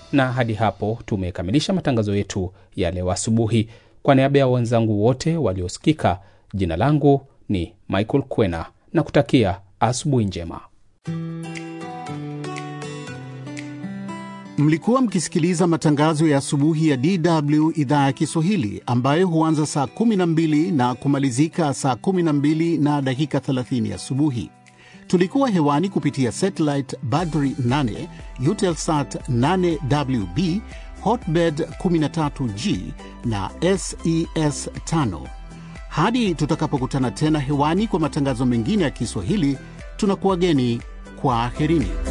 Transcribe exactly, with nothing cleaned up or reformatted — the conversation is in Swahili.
Na hadi hapo tumekamilisha matangazo yetu ya leo asubuhi. Kwa niaba ya wenzangu wote waliosikika, jina langu ni Michael Kwena na kutakia asubuhi njema. Mlikuwa mkisikiliza matangazo ya asubuhi ya D W idhaa ya Kiswahili ambayo huanza saa kumi na mbili na kumalizika saa kumi na mbili na dakika thelathini asubuhi. Tulikuwa hewani kupitia satellite Badri nane, Eutelsat nane W B, Hotbird kumi na tatu G na S E S tano. Hadi tutakapokutana tena hewani kwa matangazo mengine ya Kiswahili, tunakuwageni kwa aherini.